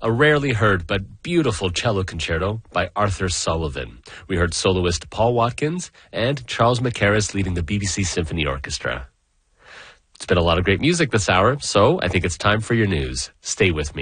a rarely heard but beautiful cello concerto by Arthur Sullivan. We heard soloist Paul Watkins and Charles Mackerras leading the BBC Symphony Orchestra. It's been a lot of great music this hour, so I think it's time for your news. Stay with me.